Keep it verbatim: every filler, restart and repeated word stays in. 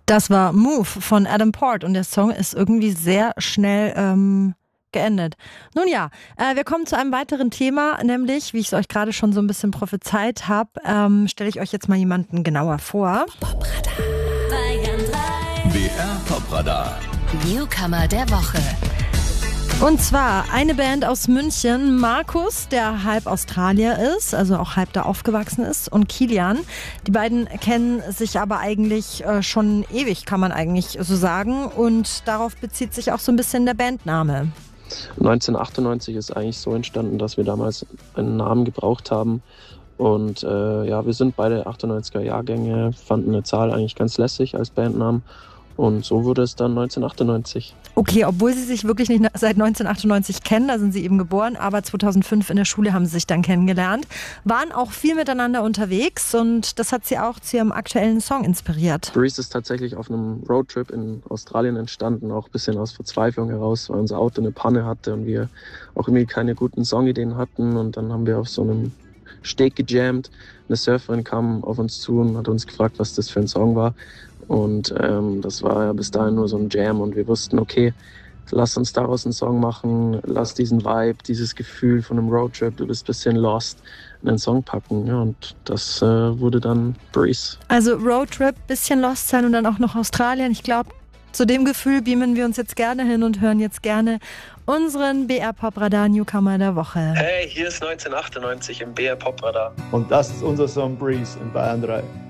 Das war Move von Adam Port und der Song ist irgendwie sehr schnell ähm, geendet. Nun ja, äh, wir kommen zu einem weiteren Thema, nämlich, wie ich es euch gerade schon so ein bisschen prophezeit habe, ähm, stelle ich euch jetzt mal jemanden genauer vor. B R Popradar. Newcomer der Woche. Und zwar eine Band aus München, Markus, der halb Australier ist, also auch halb da aufgewachsen ist, und Kilian. Die beiden kennen sich aber eigentlich äh, schon ewig, kann man eigentlich so sagen. Und darauf bezieht sich auch so ein bisschen der Bandname. neunzehnhundertachtundneunzig ist eigentlich so entstanden, dass wir damals einen Namen gebraucht haben. Und äh, ja, wir sind beide achtundneunziger Jahrgänge, fanden eine Zahl eigentlich ganz lässig als Bandnamen. Und so wurde es dann neunzehnhundertachtundneunzig. Okay, obwohl sie sich wirklich nicht seit neunzehnhundertachtundneunzig kennen, da sind sie eben geboren, aber zweitausendfünf in der Schule haben sie sich dann kennengelernt, waren auch viel miteinander unterwegs und das hat sie auch zu ihrem aktuellen Song inspiriert. Breeze ist tatsächlich auf einem Roadtrip in Australien entstanden, auch ein bisschen aus Verzweiflung heraus, weil unser Auto eine Panne hatte und wir auch irgendwie keine guten Songideen hatten. Und dann haben wir auf so einem Steg gejammt. Eine Surferin kam auf uns zu und hat uns gefragt, was das für ein Song war. Und ähm, das war ja bis dahin nur so ein Jam und wir wussten, okay, lass uns daraus einen Song machen, lass diesen Vibe, dieses Gefühl von einem Roadtrip, du bist ein bisschen lost, in einen Song packen. Ja, und das äh, wurde dann Breeze. Also Roadtrip, bisschen lost sein und dann auch noch Australien. Ich glaube, zu dem Gefühl beamen wir uns jetzt gerne hin und hören jetzt gerne unseren B R Popradar Newcomer der Woche. Hey, hier ist neunzehnhundertachtundneunzig im B R Popradar. Und das ist unser Song Breeze in Bayern drei.